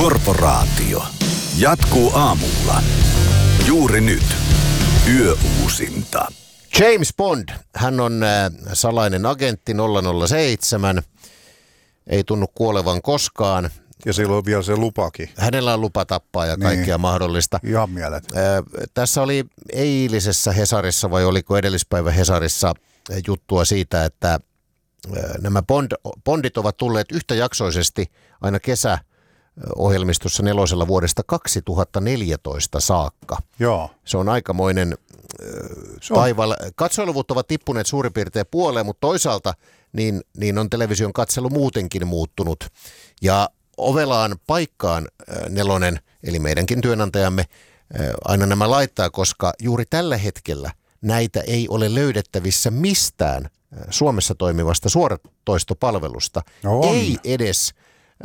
Korporaatio jatkuu aamulla. Juuri nyt. Yöuusinta. James Bond, hän on salainen agentti 007, ei tunnu kuolevan koskaan. Ja sillä on vielä se lupakin. Hänellä on lupa tappaa ja kaikkea mahdollista. Ihan mieletön. Tässä oli eilisessä Hesarissa vai oliko edellispäivä Hesarissa juttua siitä, että nämä Bondit ovat tulleet yhtäjaksoisesti aina kesäohjelmistossa nelosella vuodesta 2014 saakka. Joo. Se on aikamoinen taivaalla. Katsoiluvut ovat tippuneet suurin piirtein puoleen, mutta toisaalta niin on television katselu muutenkin muuttunut. Ja ovelaan paikkaan nelonen, eli meidänkin työnantajamme, aina nämä laittaa, koska juuri tällä hetkellä näitä ei ole löydettävissä mistään Suomessa toimivasta suoratoistopalvelusta. Ei edes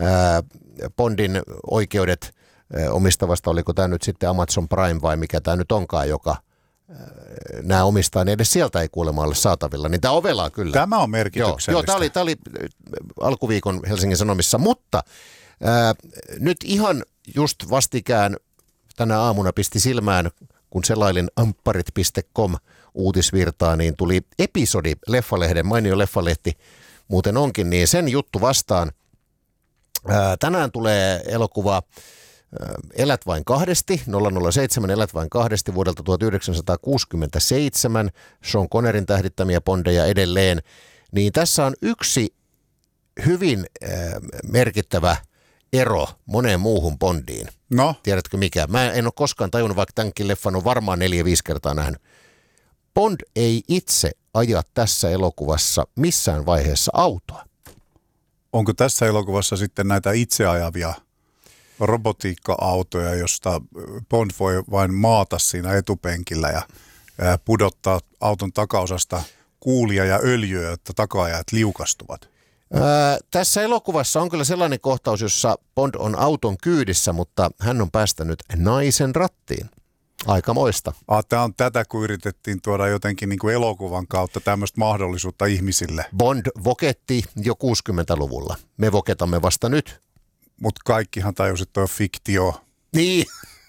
Bondin oikeudet omistavasta, oliko tämä nyt sitten Amazon Prime vai mikä tämä nyt onkaan, joka nämä omistaa, niin edes sieltä ei kuulemma ole saatavilla. Niin tämä ovelaa kyllä. Tämä on merkityksellistä. Joo, tämä oli alkuviikon Helsingin Sanomissa, mutta nyt ihan just vastikään tänä aamuna pisti silmään, kun selailin ampparit.com uutisvirtaa, niin tuli episodi Leffalehden, mainio Leffalehti muuten onkin, niin sen juttu vastaan. Tänään tulee elokuva Elät vain kahdesti, 007 Elät vain kahdesti vuodelta 1967, Sean Connerin tähdittämiä Bondeja edelleen. Niin tässä on yksi hyvin merkittävä ero moneen muuhun Bondiin. No? Tiedätkö mikä? Mä en ole koskaan tajunnut, vaikka tämänkin leffan on varmaan 4-5 kertaa nähnyt. Bond ei itse aja tässä elokuvassa missään vaiheessa autoa. Onko tässä elokuvassa sitten näitä itseajavia robotiikka-autoja, josta Bond voi vain maata siinä etupenkillä ja pudottaa auton takaosasta kuulia ja öljyä, että takaajat liukastuvat? Tässä elokuvassa on kyllä sellainen kohtaus, jossa Bond on auton kyydissä, mutta hän on päästänyt naisen rattiin. Aikamoista. Tämä on tätä, kun yritettiin tuoda jotenkin niin kuin elokuvan kautta tämmöistä mahdollisuutta ihmisille. Bond voketti jo 60-luvulla. Me voketamme vasta nyt. Mutta kaikkihan tajusi, että toi on fiktio. Niin.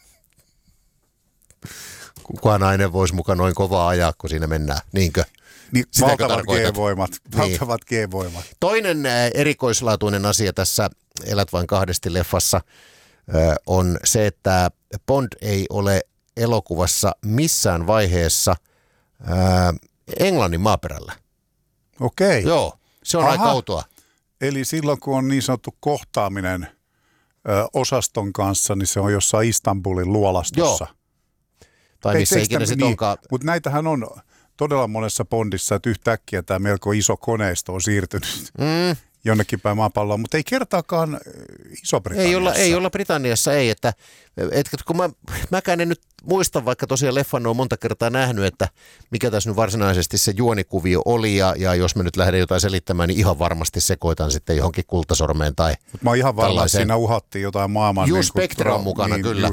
Kukaan nainen voisi mukaan noin kovaa ajaa, kun siinä mennään. Niinkö? Niin, valtavat G-voimat. Valtavat G-voimat. Toinen erikoislaatuinen asia tässä Elät vain kahdesti -leffassa on se, että Bond ei ole elokuvassa missään vaiheessa Englannin maaperällä. Okei. Joo, se on aika outoa. Eli silloin, kun on niin sanottu kohtaaminen osaston kanssa, niin se on jossain Istanbulin luolastossa. Joo. Tai missä ikinä sitten onkaan. Mutta näitähän on todella monessa Bondissa, että yhtäkkiä tämä melko iso koneisto on siirtynyt jonnekin päin maapalloa, mutta ei kertaakaan Iso-Britanniassa. Ei olla Britanniassa, ei. Että kun mäkään en nyt muista, vaikka tosiaan leffan on monta kertaa nähnyt, että mikä tässä nyt varsinaisesti se juonikuvio oli, ja jos mä nyt lähden jotain selittämään, niin ihan varmasti sekoitan sitten johonkin Kultasormeen tai mä oon ihan varma, että siinä uhattiin jotain maailman... Just Spectre on mukana, niin, kyllä.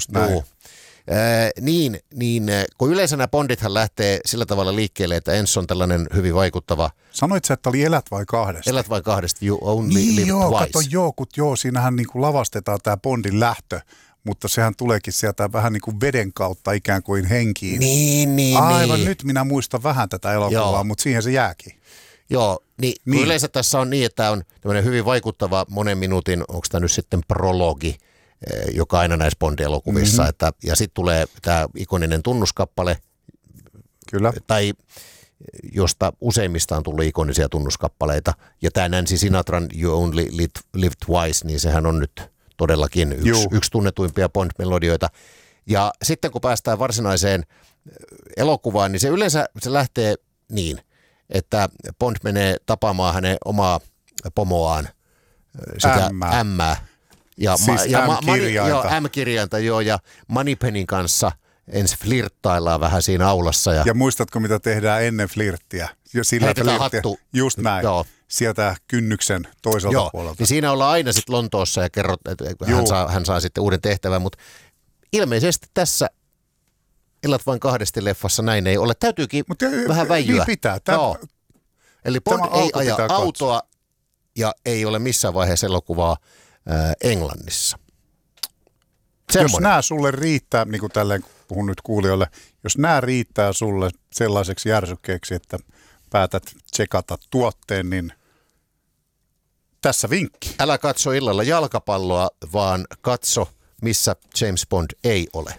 Kun yleensä nämä Bondithan lähtee sillä tavalla liikkeelle, että ensin on tällainen hyvin vaikuttava... Sanoit sä, että oli Elät vai kahdesti? Elät vai kahdesti, You Only Live Twice. Siinähän niin kuin lavastetaan tämä Bondin lähtö, mutta sehän tuleekin sieltä vähän niin kuin veden kautta ikään kuin henkiin. Aivan, nyt minä muistan vähän tätä elokuvaa, mutta siihen se jääkin. Joo, niin. Yleensä tässä on niin, että on tämmöinen hyvin vaikuttava monen minuutin, onko tämä nyt sitten prologi, joka aina näissä Bond-elokuvissa, ja sitten tulee tämä ikoninen tunnuskappale, kyllä, tai josta useimmista on tullut ikonisia tunnuskappaleita, ja tämä Nancy Sinatran You Only Live Twice, niin sehän on nyt todellakin yksi tunnetuimpia Bond-melodioita. Ja sitten kun päästään varsinaiseen elokuvaan, niin se yleensä se lähtee niin, että Bond menee tapaamaan hänen omaa pomoaan, sitä Ämmää. Ja M-kirjainta, joo, ja Moneypennin kanssa ensin flirttaillaan vähän siinä aulassa. Ja muistatko, mitä tehdään ennen flirttiä? Heitetään hattu. Just näin. Joo. Sieltä kynnyksen toiselta puolelta. Niin siinä ollaan aina sitten Lontoossa ja kerrot, että hän saa sitten uuden tehtävän, mutta ilmeisesti tässä Elät vain kahdesti -leffassa näin ei ole. Täytyykin vähän väijyä. Niin pitää. Eli Bond ei aja autoa ja ei ole missään vaiheessa elokuvaa Englannissa. Jos nämä sulle riittää, niin kuin tälleen puhun nyt kuulijoille, jos nämä riittää sulle sellaiseksi järsykkeeksi, että päätät tsekata tuotteen, niin tässä vinkki. Älä katso illalla jalkapalloa, vaan katso, missä James Bond ei ole.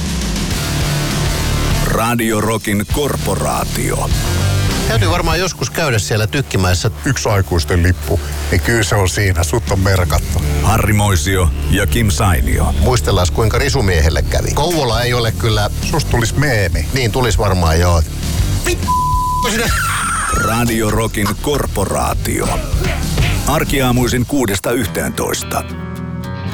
Radio Rockin korporaatio. Täytyy varmaan joskus käydä siellä Tykkimäessä. Yksi aikuisten lippu, niin kyllä se on siinä, sut on merkattu. Harri Moisio ja Kim Sainio. Muistellaan, kuinka Risumiehelle kävi. Kouvola ei ole kyllä... Susta tulisi meemi. Niin, tulisi varmaan, joo. Radio Rockin korporaatio. Arkiaamuisin 6–11.